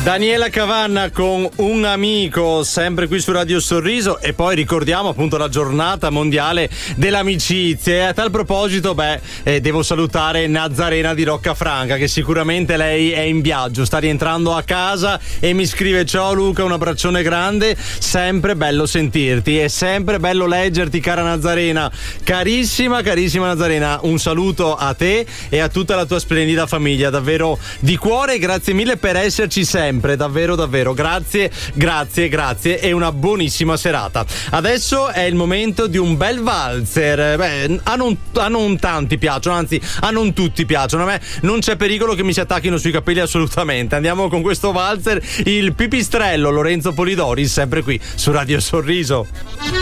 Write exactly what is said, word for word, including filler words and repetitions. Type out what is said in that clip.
Daniela Cavanna con Un amico, sempre qui su Radio Sorriso. E poi ricordiamo appunto la giornata mondiale dell'amicizia. E a tal proposito, beh, eh, devo salutare Nazarena di Roccafranca, che sicuramente lei è in viaggio, sta rientrando a casa e mi scrive: ciao Luca, un abbraccione grande, sempre bello sentirti, è sempre bello leggerti, cara Nazarena. Carissima, carissima Nazarena, un saluto a te e a tutta la tua splendida famiglia, davvero di cuore. Grazie mille per esserci sempre. Davvero davvero grazie, grazie, grazie e una buonissima serata. Adesso è il momento di un bel valzer. Beh, a non, a non tanti piacciono, anzi a non tutti piacciono. A me non c'è pericolo che mi si attacchino sui capelli assolutamente. Andiamo con questo valzer, il pipistrello Lorenzo Polidori, sempre qui su Radio Sorriso.